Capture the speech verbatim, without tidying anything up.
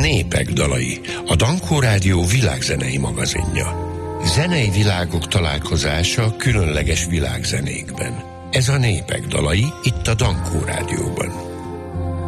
Népek dalai, a Dankó Rádió világzenei magazinja. Zenei világok találkozása különleges világzenékben. Ez a Népek dalai itt a Dankó Rádióban.